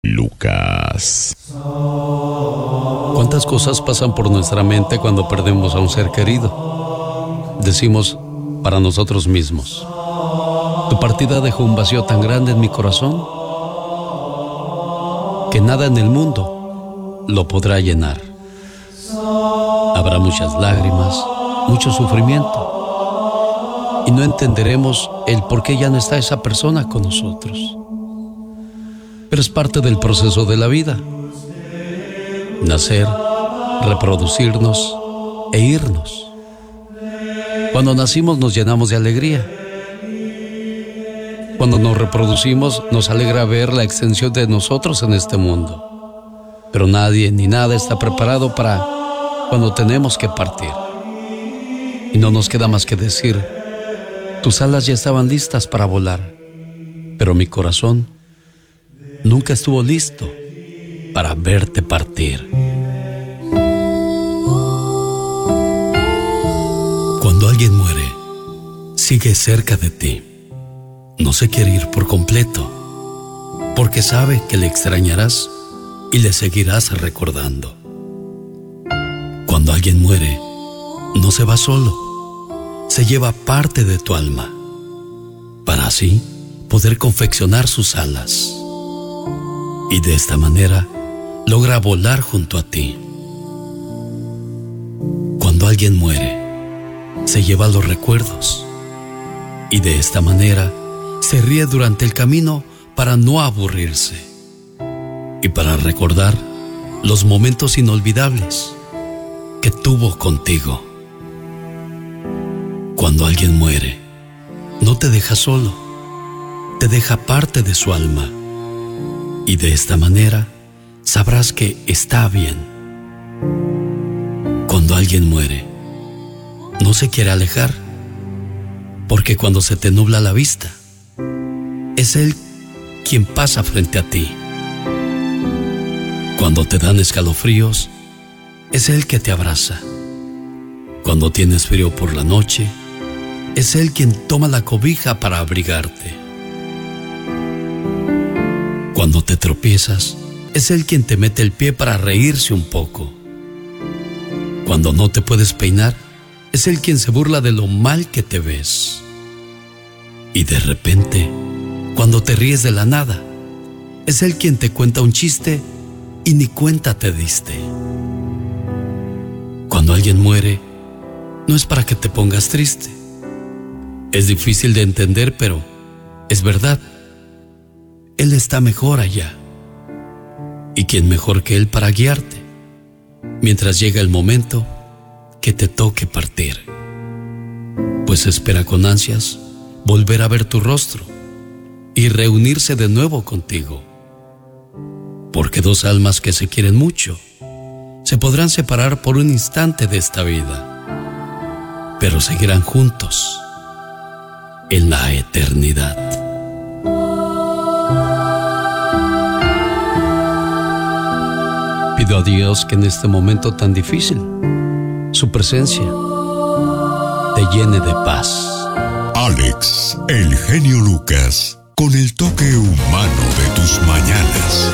Lucas. ¿Cuántas cosas pasan por nuestra mente cuando perdemos a un ser querido? Decimos para nosotros mismos: tu partida dejó un vacío tan grande en mi corazón que nada en el mundo lo podrá llenar. Habrá muchas lágrimas, mucho sufrimiento, y no entenderemos el por qué ya no está esa persona con nosotros. Pero es parte del proceso de la vida: nacer, reproducirnos e irnos. Cuando nacimos nos llenamos de alegría. Cuando nos reproducimos nos alegra ver la extensión de nosotros en este mundo. Pero nadie ni nada está preparado para cuando tenemos que partir. Y no nos queda más que decir: tus alas ya estaban listas para volar, pero mi corazón nunca estuvo listo para verte partir. Cuando alguien muere, sigue cerca de ti. No se quiere ir por completo, porque sabe que le extrañarás y le seguirás recordando. Cuando alguien muere, no se va solo, se lleva parte de tu alma, para así poder confeccionar sus alas. Y de esta manera logra volar junto a ti. Cuando alguien muere, se lleva los recuerdos, y de esta manera se ríe durante el camino para no aburrirse y para recordar los momentos inolvidables que tuvo contigo. Cuando alguien muere, no te deja solo, te deja parte de su alma. Y de esta manera sabrás que está bien. Cuando alguien muere, no se quiere alejar, porque cuando se te nubla la vista, es él quien pasa frente a ti. Cuando te dan escalofríos, es él que te abraza. Cuando tienes frío por la noche, es él quien toma la cobija para abrigarte. Cuando te tropiezas, es él quien te mete el pie para reírse un poco. Cuando no te puedes peinar, es él quien se burla de lo mal que te ves. Y de repente, cuando te ríes de la nada, es él quien te cuenta un chiste y ni cuenta te diste. Cuando alguien muere, no es para que te pongas triste. Es difícil de entender, pero es verdad. Él está mejor allá. ¿Y quién mejor que él para guiarte mientras llega el momento que te toque partir? Pues espera con ansias volver a ver tu rostro y reunirse de nuevo contigo. Porque dos almas que se quieren mucho se podrán separar por un instante de esta vida, pero seguirán juntos en la eternidad. Pido a Dios que en este momento tan difícil, su presencia te llene de paz. Alex, el genio Lucas, con el toque humano de tus mañanas.